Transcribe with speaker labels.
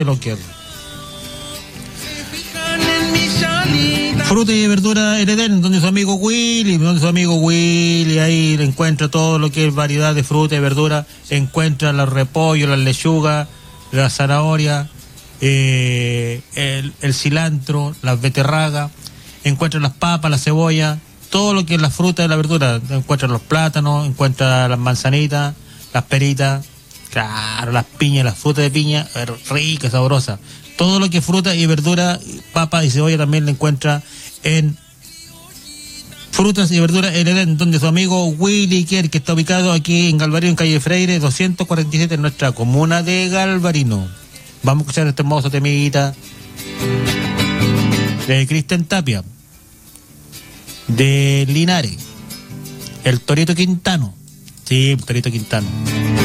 Speaker 1: lo quiero. Fruta y verdura en Edén, donde su amigo Willy, ahí encuentra todo lo que es variedad de fruta y verdura, encuentra los repollos, las lechugas, la zanahoria, el cilantro, las beterragas, encuentra las papas, la cebolla, todo lo que es la fruta y la verdura, encuentra los plátanos, encuentra las manzanitas, las peritas, claro, las piñas, las frutas de piña, ricas, sabrosas. Todo lo que es fruta y verdura, papa y cebolla también lo encuentra en Frutas y Verduras en Edén, donde su amigo Willy Kier, que está ubicado aquí en Galvarino, en calle Freire 247, en nuestra comuna de Galvarino. Vamos a escuchar este hermoso temita de Cristian Tapia, de Linares, el Torito Quintano. Sí, el Torito Quintano.